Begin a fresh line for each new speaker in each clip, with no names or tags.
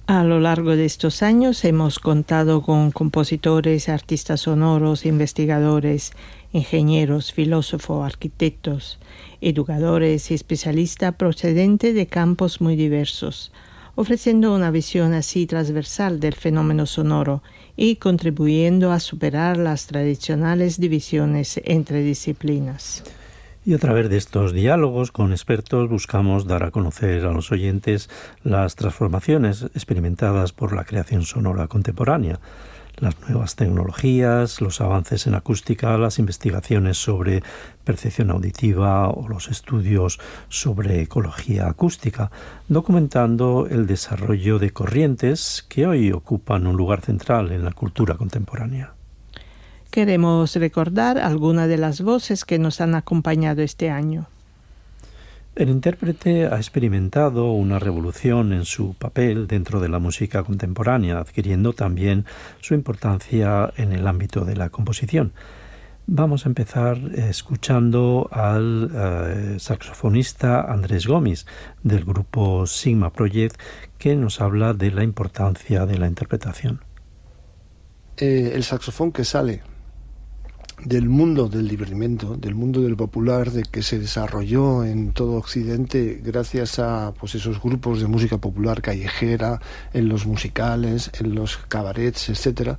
A lo largo de estos años hemos contado con compositores, artistas sonoros, investigadores, ingenieros, filósofos, arquitectos, educadores y especialistas procedentes de campos muy diversos, ofreciendo una visión así transversal del fenómeno sonoro y contribuyendo a superar las tradicionales divisiones entre disciplinas.
Y a través de estos diálogos con expertos buscamos dar a conocer a los oyentes las transformaciones experimentadas por la creación sonora contemporánea, las nuevas tecnologías, los avances en acústica, las investigaciones sobre percepción auditiva o los estudios sobre ecología acústica, documentando el desarrollo de corrientes que hoy ocupan un lugar central en la cultura contemporánea.
Queremos recordar algunas de las voces que nos han acompañado este año.
El intérprete ha experimentado una revolución en su papel dentro de la música contemporánea, adquiriendo también su importancia en el ámbito de la composición. Vamos a empezar escuchando al saxofonista Andrés Gomis, del grupo Sigma Project, que nos habla de la importancia de la interpretación.
El saxofón que sale del mundo del divertimento, del mundo del popular, de que se desarrolló en todo Occidente gracias a esos grupos de música popular callejera, en los musicales, en los cabarets, etcétera,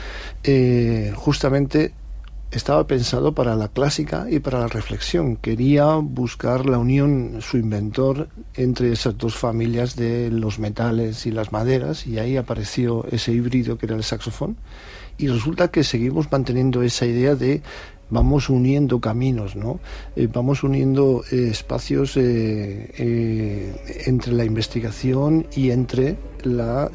justamente estaba pensado para la clásica y para la reflexión. Quería buscar la unión, su inventor, entre esas dos familias de los metales y las maderas, y ahí apareció ese híbrido que era el saxofón. Y resulta que seguimos manteniendo esa idea de vamos uniendo caminos, ¿no? Vamos uniendo espacios entre la investigación y entre la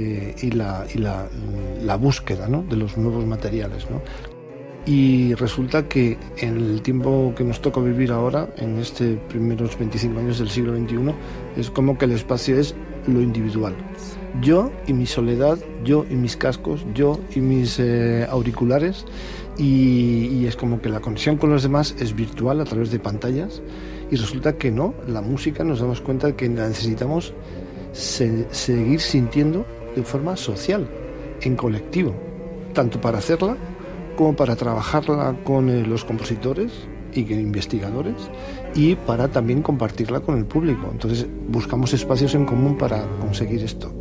búsqueda, ¿no?, de los nuevos materiales, ¿no? Y resulta que en el tiempo que nos toca vivir ahora, en estos primeros 25 años del siglo XXI, es como que el espacio es lo individual. Yo y mi soledad, yo y mis cascos, yo y mis auriculares, y es como que la conexión con los demás es virtual a través de pantallas, y resulta que no, la música nos damos cuenta de que la necesitamos seguir sintiendo de forma social, en colectivo, tanto para hacerla como para trabajarla con los compositores y investigadores, y para también compartirla con el público. Entonces buscamos espacios en común para conseguir esto.